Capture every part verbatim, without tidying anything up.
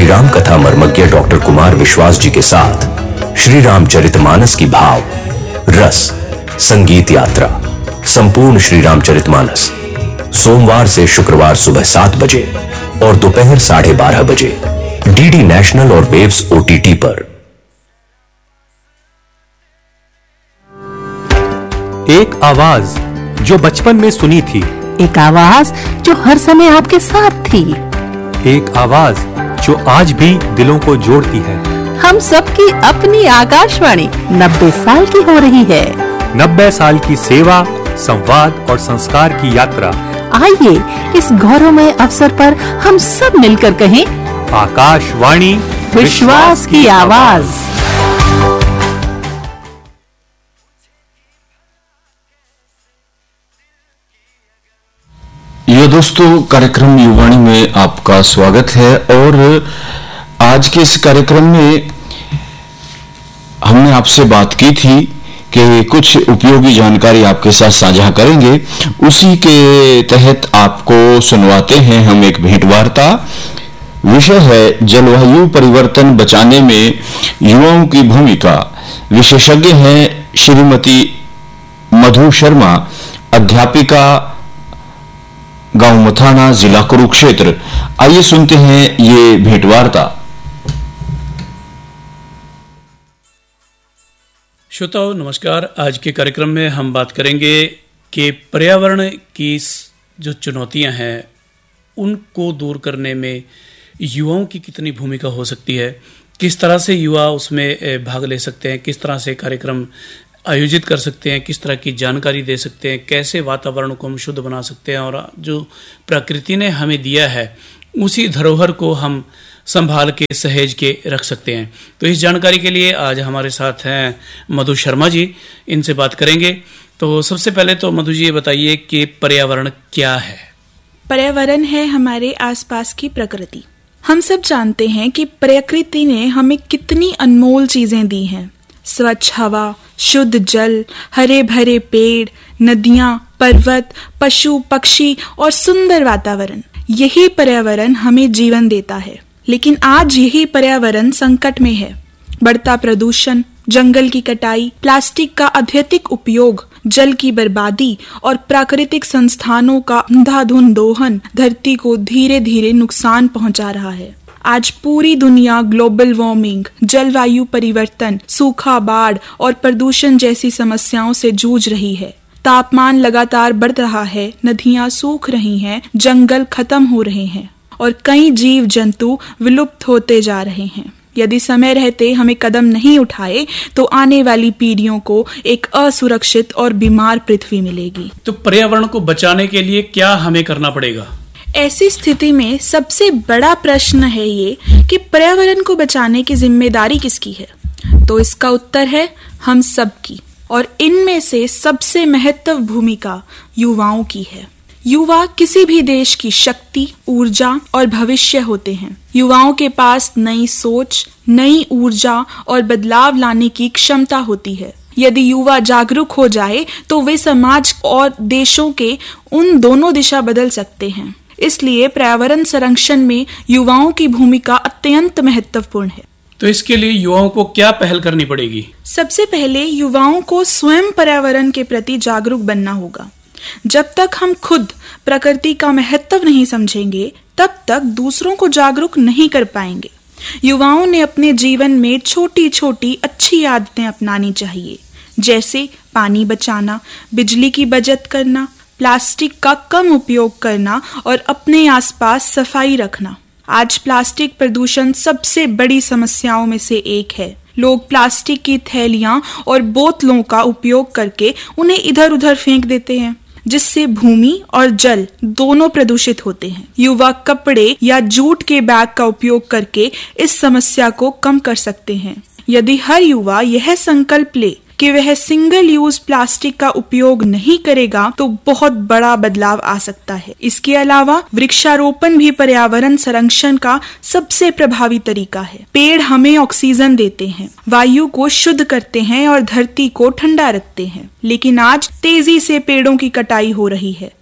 राम कथा मर्मज्ञ डॉक्टर कुमार विश्वास जी के साथ श्री रामचरितमानस की भाव रस संगीत यात्रा संपूर्ण श्री रामचरितमानस सोमवार से शुक्रवार सुबह सात बजे और दोपहर साढ़े बारह बजे डीडी नेशनल और वेव्स ओटीटी पर। एक आवाज जो बचपन में सुनी थी, एक आवाज जो हर समय आपके साथ थी, एक आवाज जो आज भी दिलों को जोड़ती है। हम सबकी अपनी आकाशवाणी नब्बे साल की हो रही है। नब्बे साल की सेवा, संवाद और संस्कार की यात्रा। आइए इस गौरवमय अवसर पर हम सब मिलकर कहें, आकाशवाणी विश्वास की आवाज। ये दोस्तों, कार्यक्रम युवाणी में आपका स्वागत है। और आज के इस कार्यक्रम में हमने आपसे बात की थी कि कुछ उपयोगी जानकारी आपके साथ साझा करेंगे। उसी के तहत आपको सुनवाते हैं हम एक भेंट वार्ता। विषय है जलवायु परिवर्तन बचाने में युवाओं की भूमिका। विशेषज्ञ हैं श्रीमती मधु शर्मा, अध्यापिका, गांव मथाना, जिला कुरुक्षेत्र। आइए सुनते हैं ये भेंट वार्ता। श्रोताओ नमस्कार। आज के कार्यक्रम में हम बात करेंगे कि पर्यावरण की जो चुनौतियां हैं उनको दूर करने में युवाओं की कितनी भूमिका हो सकती है, किस तरह से युवा उसमें भाग ले सकते हैं, किस तरह से कार्यक्रम आयोजित कर सकते हैं, किस तरह की जानकारी दे सकते हैं, कैसे वातावरण को हम शुद्ध बना सकते हैं और जो प्रकृति ने हमें दिया है उसी धरोहर को हम संभाल के सहेज के रख सकते हैं। तो इस जानकारी के लिए आज हमारे साथ हैं मधु शर्मा जी, इनसे बात करेंगे। तो सबसे पहले तो मधु जी ये बताइए कि पर्यावरण क्या है? पर्यावरण है हमारे आसपास की प्रकृति। हम सब जानते हैं कि प्रकृति ने हमें कितनी अनमोल चीजें दी हैं। स्वच्छ हवा, शुद्ध जल, हरे भरे पेड़, नदियां, पर्वत, पशु पक्षी और सुंदर वातावरण। यही पर्यावरण हमें जीवन देता है। लेकिन आज यही पर्यावरण संकट में है। बढ़ता प्रदूषण, जंगल की कटाई, प्लास्टिक का अत्यधिक उपयोग, जल की बर्बादी और प्राकृतिक संस्थानों का अंधाधुंध दोहन धरती को धीरे धीरे नुकसान पहुंचा रहा है। आज पूरी दुनिया ग्लोबल वार्मिंग, जलवायु परिवर्तन, सूखा, बाढ़ और प्रदूषण जैसी समस्याओं से जूझ रही है। तापमान लगातार बढ़ रहा है, नदियां सूख रही हैं, जंगल खत्म हो रहे हैं और कई जीव जंतु विलुप्त होते जा रहे हैं। यदि समय रहते हमें कदम नहीं उठाए तो आने वाली पीढ़ियों को एक असुरक्षित और बीमार पृथ्वी मिलेगी। तो पर्यावरण को बचाने के लिए क्या हमें करना पड़ेगा? ऐसी स्थिति में सबसे बड़ा प्रश्न है ये कि पर्यावरण को बचाने की जिम्मेदारी किसकी है? तो इसका उत्तर है हम सबकी, और इनमें से सबसे महत्वपूर्ण भूमिका युवाओं की है। युवा किसी भी देश की शक्ति, ऊर्जा और भविष्य होते हैं। युवाओं के पास नई सोच, नई ऊर्जा और बदलाव लाने की क्षमता होती है। यदि युवा जागरूक हो जाए तो वे समाज और देशों के उन दोनों दिशा बदल सकते हैं। इसलिए पर्यावरण संरक्षण में युवाओं की भूमिका अत्यंत महत्वपूर्ण है। तो इसके लिए युवाओं को क्या पहल करनी पड़ेगी? सबसे पहले युवाओं को स्वयं पर्यावरण के प्रति जागरूक बनना होगा। जब तक हम खुद प्रकृति का महत्व नहीं समझेंगे तब तक दूसरों को जागरूक नहीं कर पाएंगे। युवाओं ने अपने जीवन में छोटी छोटी अच्छी आदतें अपनानी चाहिए, जैसे पानी बचाना, बिजली की बचत करना, प्लास्टिक का कम उपयोग करना और अपने आसपास सफाई रखना। आज प्लास्टिक प्रदूषण सबसे बड़ी समस्याओं में से एक है। लोग प्लास्टिक की थैलियां और बोतलों का उपयोग करके उन्हें इधर उधर फेंक देते हैं, जिससे भूमि और जल दोनों प्रदूषित होते हैं। युवा कपड़े या जूट के बैग का उपयोग करके इस समस्या को कम कर सकते हैं। यदि हर युवा यह संकल्प ले कि वह सिंगल यूज प्लास्टिक का उपयोग नहीं करेगा तो बहुत बड़ा बदलाव आ सकता है। इसके अलावा वृक्षारोपण भी पर्यावरण संरक्षण का सबसे प्रभावी तरीका है। पेड़ हमें ऑक्सीजन देते हैं, वायु को शुद्ध करते हैं और धरती को ठंडा रखते हैं। लेकिन आज तेजी से पेड़ों की कटाई हो रही है,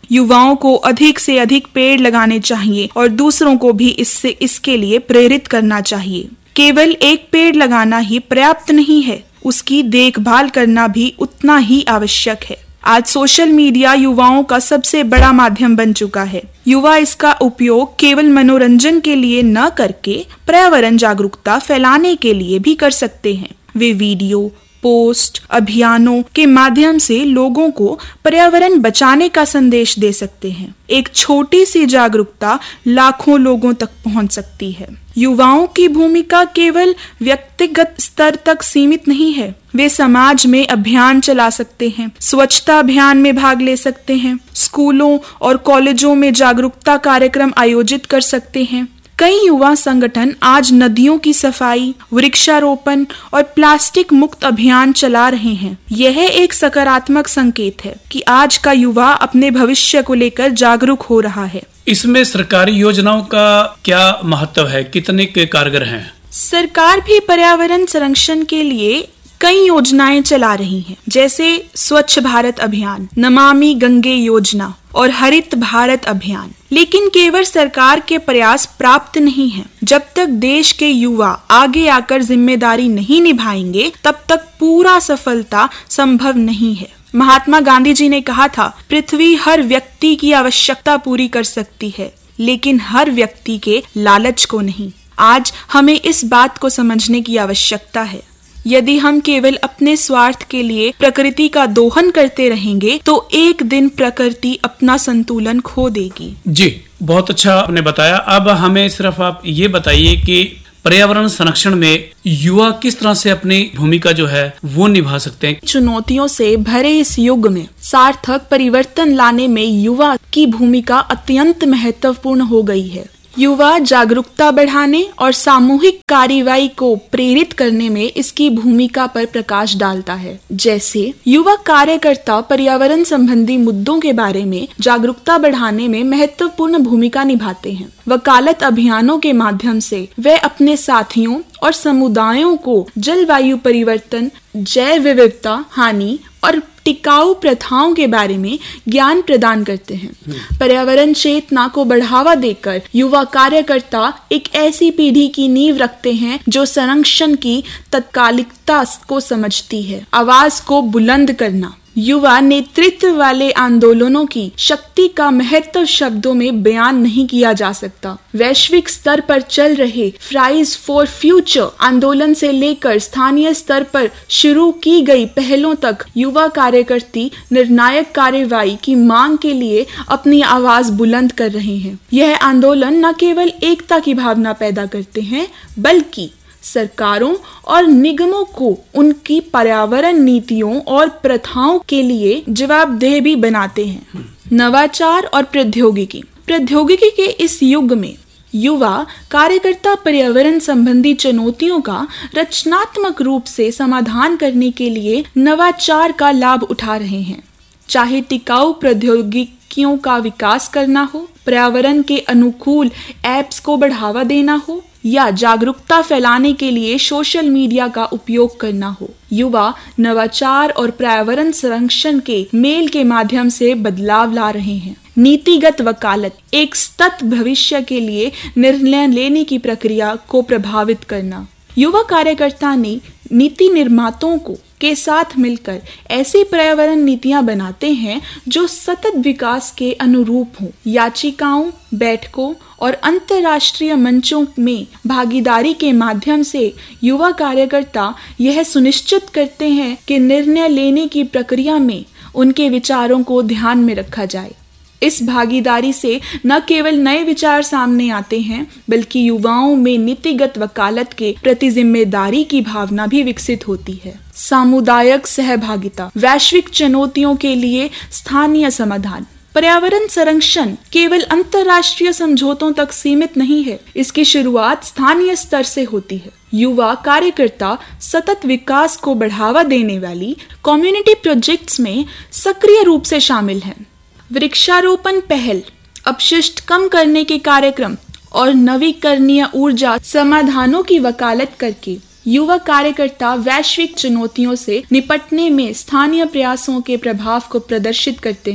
युवाओं को अधिक से अधिक पेड़ लगाने चाहिए और दूसरों को भी इससे इसके लिए प्रेरित करना चाहिए। केवल एक पेड़ लगाना ही पर्याप्त नहीं है, उसकी देखभाल करना भी उतना ही आवश्यक है। आज सोशल मीडिया युवाओं का सबसे बड़ा माध्यम बन चुका है। युवा इसका उपयोग केवल मनोरंजन के लिए न करके पर्यावरण जागरूकता फैलाने के लिए भी कर सकते हैं। वे वीडियो, पोस्ट, अभियानों के माध्यम से लोगों को पर्यावरण बचाने का संदेश दे सकते हैं। एक छोटी सी जागरूकता लाखों लोगों तक पहुंच सकती है। युवाओं की भूमिका केवल व्यक्तिगत स्तर तक सीमित नहीं है। वे समाज में अभियान चला सकते हैं, स्वच्छता अभियान में भाग ले सकते हैं, स्कूलों और कॉलेजों में जागरूकता कार्यक्रम आयोजित कर सकते हैं। कई युवा संगठन आज नदियों की सफाई, वृक्षारोपण और प्लास्टिक मुक्त अभियान चला रहे हैं। यह एक सकारात्मक संकेत है कि आज का युवा अपने भविष्य को लेकर जागरूक हो रहा है। इसमें सरकारी योजनाओं का क्या महत्व है, कितने के कारगर हैं? सरकार भी पर्यावरण संरक्षण के लिए कई योजनाएं चला रही हैं, जैसे स्वच्छ भारत अभियान, नमामि गंगे योजना और हरित भारत अभियान। लेकिन केवल सरकार के प्रयास प्राप्त नहीं है। जब तक देश के युवा आगे आकर जिम्मेदारी नहीं निभाएंगे, तब तक पूरा सफलता संभव नहीं है। महात्मा गांधी जी ने कहा था, पृथ्वी हर व्यक्ति की आवश्यकता पूरी कर सकती है, लेकिन हर व्यक्ति के लालच को नहीं। आज हमें इस बात को समझने की आवश्यकता है। यदि हम केवल अपने स्वार्थ के लिए प्रकृति का दोहन करते रहेंगे, तो एक दिन प्रकृति अपना संतुलन खो देगी। जी, बहुत अच्छा आपने बताया। अब हमें सिर्फ आप ये बताइए कि पर्यावरण संरक्षण में युवा किस तरह से अपनी भूमिका जो है वो निभा सकते हैं। चुनौतियों से भरे इस युग में सार्थक परिवर्तन लाने में युवा की भूमिका अत्यंत महत्वपूर्ण हो गई है। युवा जागरूकता बढ़ाने और सामूहिक कार्रवाई को प्रेरित करने में इसकी भूमिका पर प्रकाश डालता है। जैसे युवा कार्यकर्ता पर्यावरण संबंधी मुद्दों के बारे में जागरूकता बढ़ाने में महत्वपूर्ण भूमिका निभाते हैं। वकालत अभियानों के माध्यम से वे अपने साथियों और समुदायों को जलवायु परिवर्तन, जैव विविधता हानि और टिकाऊ प्रथाओं के बारे में ज्ञान प्रदान करते हैं। पर्यावरण चेतना को बढ़ावा देकर युवा कार्यकर्ता एक ऐसी पीढ़ी की नींव रखते हैं जो संरक्षण की तत्कालिकता को समझती है। आवाज को बुलंद करना। युवा नेतृत्व वाले आंदोलनों की शक्ति का महत्व शब्दों में बयान नहीं किया जा सकता। वैश्विक स्तर पर चल रहे फ्राइज फॉर फ्यूचर आंदोलन से लेकर स्थानीय स्तर पर शुरू की गई पहलों तक युवा कार्यकर्ती निर्णायक कार्रवाई की मांग के लिए अपनी आवाज बुलंद कर रहे हैं। यह आंदोलन न केवल एकता की भावना पैदा करते हैं, बल्कि सरकारों और निगमों को उनकी पर्यावरण नीतियों और प्रथाओं के लिए जवाबदेह भी बनाते हैं। नवाचार और प्रौद्योगिकी। प्रौद्योगिकी के इस युग में युवा कार्यकर्ता पर्यावरण संबंधी चुनौतियों का रचनात्मक रूप से समाधान करने के लिए नवाचार का लाभ उठा रहे हैं। चाहे टिकाऊ प्रौद्योगिकियों का विकास करना हो, पर्यावरण के अनुकूल ऐप्स को बढ़ावा देना हो या जागरूकता फैलाने के लिए सोशल मीडिया का उपयोग करना हो, युवा नवाचार और पर्यावरण संरक्षण के मेल के माध्यम से बदलाव ला रहे हैं। नीतिगत वकालत। एक सतत भविष्य के लिए निर्णय लेने की प्रक्रिया को प्रभावित करना। युवा कार्यकर्ता ने नीति निर्माताओं को के साथ मिलकर ऐसी पर्यावरण नीतियां बनाते हैं जो सतत विकास के अनुरूप हों। याचिकाओं, बैठकों और अंतर्राष्ट्रीय मंचों में भागीदारी के माध्यम से युवा कार्यकर्ता यह सुनिश्चित करते हैं कि निर्णय लेने की प्रक्रिया में उनके विचारों को ध्यान में रखा जाए। इस भागीदारी से न केवल नए विचार सामने आते हैं, बल्कि युवाओं में नीतिगत वकालत के प्रति जिम्मेदारी की भावना भी विकसित होती है। सामुदायिक सहभागिता। वैश्विक चुनौतियों के लिए स्थानीय समाधान। पर्यावरण संरक्षण केवल अंतर्राष्ट्रीय समझौतों तक सीमित नहीं है, इसकी शुरुआत स्थानीय स्तर से होती है। युवा कार्यकर्ता सतत विकास को बढ़ावा देने वाली कम्युनिटी प्रोजेक्ट्स में सक्रिय रूप से शामिल हैं। वृक्षारोपण पहल, अपशिष्ट कम करने के कार्यक्रम और नवीकरणीय ऊर्जा समाधानों की वकालत करके युवा कार्यकर्ता वैश्विक चुनौतियों से निपटने में स्थानीय प्रयासों के प्रभाव को प्रदर्शित करते हैं।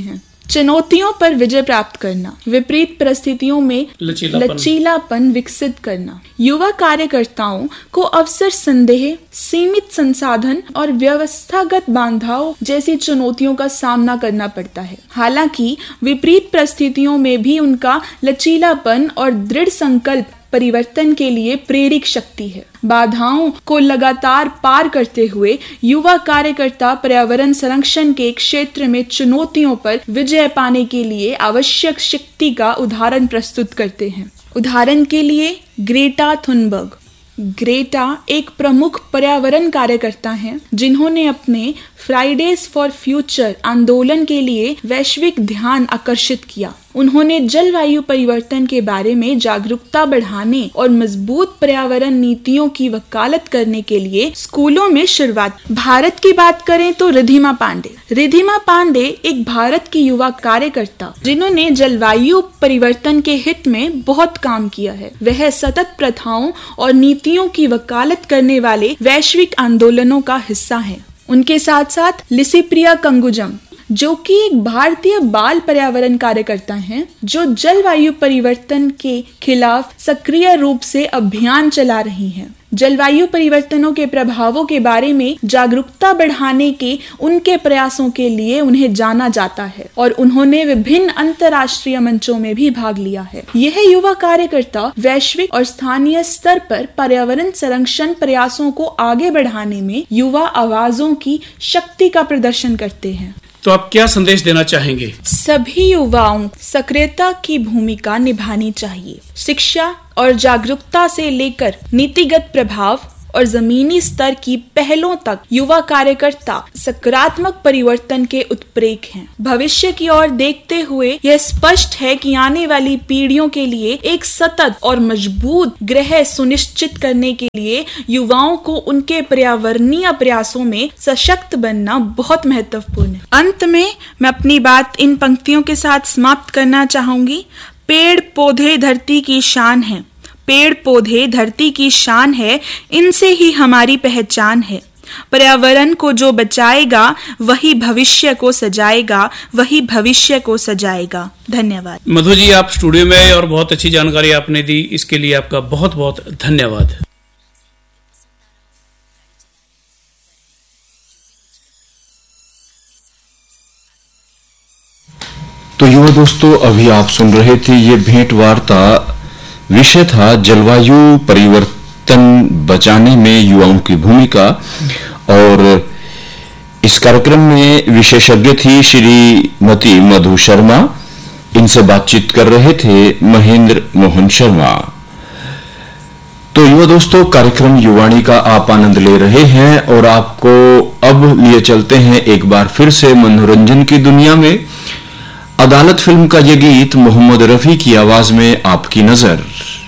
चुनौतियों पर विजय प्राप्त करना, विपरीत परिस्थितियों में लचीलापन लचीलापन विकसित करना। युवा कार्यकर्ताओं को अवसर संदेह, सीमित संसाधन और व्यवस्थागत बाधाओं जैसी चुनौतियों का सामना करना पड़ता है। हालांकि विपरीत परिस्थितियों में भी उनका लचीलापन और दृढ़ संकल्प परिवर्तन के लिए प्रेरक शक्ति है। बाधाओं को लगातार पार करते हुए युवा कार्यकर्ता पर्यावरण संरक्षण के क्षेत्र में चुनौतियों पर विजय पाने के लिए आवश्यक शक्ति का उदाहरण प्रस्तुत करते हैं। उदाहरण के लिए ग्रेटा थुनबर्ग। ग्रेटा एक प्रमुख पर्यावरण कार्यकर्ता हैं, जिन्होंने अपने फ्राइडेज फॉर फ्यूचर आंदोलन के लिए वैश्विक ध्यान आकर्षित किया। उन्होंने जलवायु परिवर्तन के बारे में जागरूकता बढ़ाने और मजबूत पर्यावरण नीतियों की वकालत करने के लिए स्कूलों में शुरुआत। भारत की बात करें तो रिद्धिमा पांडे। रिद्धिमा पांडे एक भारत की युवा कार्यकर्ता जिन्होंने जलवायु परिवर्तन के हित में बहुत काम किया है। वह सतत प्रथाओं और नीतियों की वकालत करने वाले वैश्विक आंदोलनों का हिस्सा है। उनके साथ साथ लिसिप्रिया कंगुजम, जो कि एक भारतीय बाल पर्यावरण कार्यकर्ता हैं, जो जलवायु परिवर्तन के खिलाफ सक्रिय रूप से अभियान चला रही हैं। जलवायु परिवर्तनों के प्रभावों के बारे में जागरूकता बढ़ाने के उनके प्रयासों के लिए उन्हें जाना जाता है और उन्होंने विभिन्न अंतर्राष्ट्रीय मंचों में भी भाग लिया है। यह युवा कार्यकर्ता वैश्विक और स्थानीय स्तर पर पर्यावरण संरक्षण प्रयासों को आगे बढ़ाने में युवा आवाजों की शक्ति का प्रदर्शन करते हैं। तो आप क्या संदेश देना चाहेंगे? सभी युवाओं सक्रियता की भूमिका निभानी चाहिए। शिक्षा और जागरूकता से लेकर नीतिगत प्रभाव और जमीनी स्तर की पहलों तक युवा कार्यकर्ता सकारात्मक परिवर्तन के उत्प्रेरक हैं। भविष्य की ओर देखते हुए यह स्पष्ट है कि आने वाली पीढ़ियों के लिए एक सतत और मजबूत ग्रह सुनिश्चित करने के लिए युवाओं को उनके पर्यावरणीय प्रयासों में सशक्त बनना बहुत महत्वपूर्ण है। अंत में मैं अपनी बात इन पंक्तियों के साथ समाप्त करना चाहूंगी। पेड़ पौधे धरती की शान है, पेड़ पौधे धरती की शान है, इनसे ही हमारी पहचान है। पर्यावरण को जो बचाएगा वही भविष्य को सजाएगा, वही भविष्य को सजाएगा। धन्यवाद। मधु जी, आप स्टूडियो में और बहुत अच्छी जानकारी आपने दी, इसके लिए आपका बहुत बहुत धन्यवाद। तो युवा दोस्तों, अभी आप सुन रहे थे ये भेंट वार्ता। विषय था जलवायु परिवर्तन बचाने में युवाओं की भूमिका, और इस कार्यक्रम में विशेषज्ञ थी श्रीमती मधु शर्मा। इनसे बातचीत कर रहे थे महेंद्र मोहन शर्मा। तो युवा दोस्तों, कार्यक्रम युवाणी का आप आनंद ले रहे हैं और आपको अब लिए चलते हैं एक बार फिर से मनोरंजन की दुनिया में। अदालत फिल्म का ये गीत मोहम्मद रफी की आवाज में आपकी नजर।